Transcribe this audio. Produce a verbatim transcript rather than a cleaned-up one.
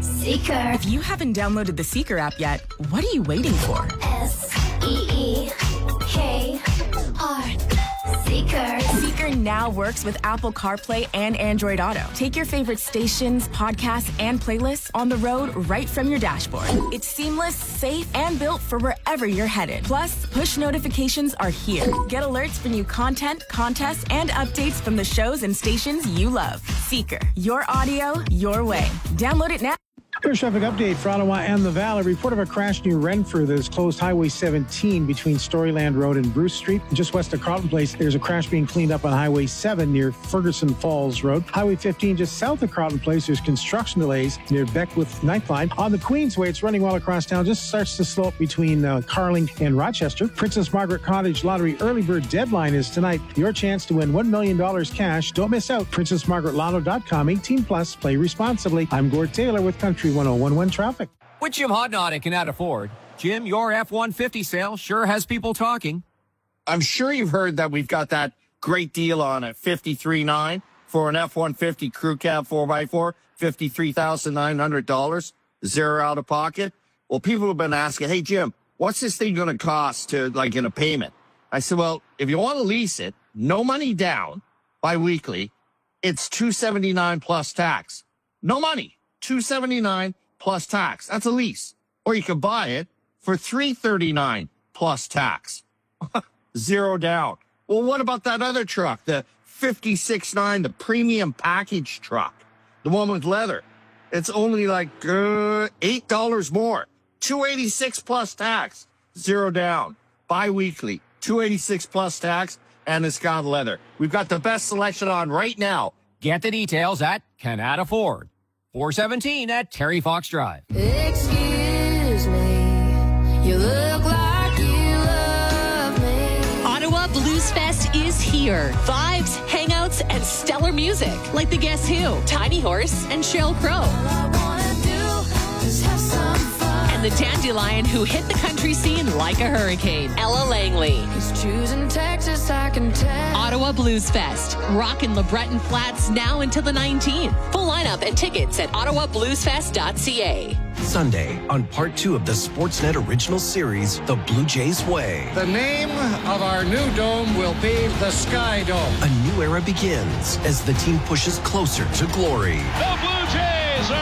Seeker. If you haven't downloaded the Seeker app yet, what are you waiting for? S E E K R. Seeker. Seeker now works with Apple CarPlay and Android Auto. Take your favorite stations, podcasts, and playlists on the road right from your dashboard. It's seamless, safe, and built for wherever you're headed. Plus, push notifications are here. Get alerts for new content, contests, and updates from the shows and stations you love. Seeker. Your audio, your way. Download it now. Here's a traffic update for Ottawa and the Valley. Report of a crash near Renfrew that has closed Highway seventeen between Storyland Road and Bruce Street. Just west of Carleton Place, there's a crash being cleaned up on Highway seven near Ferguson Falls Road. Highway fifteen just south of Carleton Place, there's construction delays near Beckwith Ninth Line. On the Queensway, it's running well across town. Just starts to slow up between uh, Carling and Rochester. Princess Margaret Cottage Lottery early bird deadline is tonight. Your chance to win one million dollars cash. Don't miss out. princess margaret lotto dot com. eighteen plus. Play responsibly. I'm Gord Taylor with Country one oh one one Traffic. With Jim Hodnott at Canada Ford. Jim, your F one fifty sale sure has people talking. I'm sure you've heard that we've got that great deal on a fifty-three nine for an F one fifty crew cab four by four, fifty-three thousand nine hundred dollars, zero out of pocket. Well, people have been asking, hey, Jim, what's this thing going to cost to, like, in a payment? I said, well, if you want to lease it, no money down, bi-weekly, it's two seventy-nine plus tax. No money, two seventy-nine plus tax. That's a lease. Or you could buy it for three thirty-nine plus tax. Zero down. Well, what about that other truck, the fifty-six nine, the premium package truck, the one with leather? It's only like uh, eight dollars more. two eighty-six plus tax. Zero down. Bi-weekly. two eighty-six plus tax, and it's got leather. We've got the best selection on right now. Get the details at Canada Ford. four seventeen at Terry Fox Drive. Excuse me, you look like you love me. Ottawa Blues Fest is here. Vibes, hangouts, and stellar music like the Guess Who, Tiny Horse, and Sheryl Crow. All I wanna do is have some fun. And the Dandelion who hit the country scene like a hurricane, Ella Langley. 'Cause choosing Texas, I can tell. Ottawa Blues Fest. Rockin' LeBreton Flats now until the nineteenth. Full lineup and tickets at ottawa blues fest dot c a. Sunday on part two of the Sportsnet original series, The Blue Jays Way. The name of our new dome will be the Sky Dome. A new era begins as the team pushes closer to glory. The Blue Jays are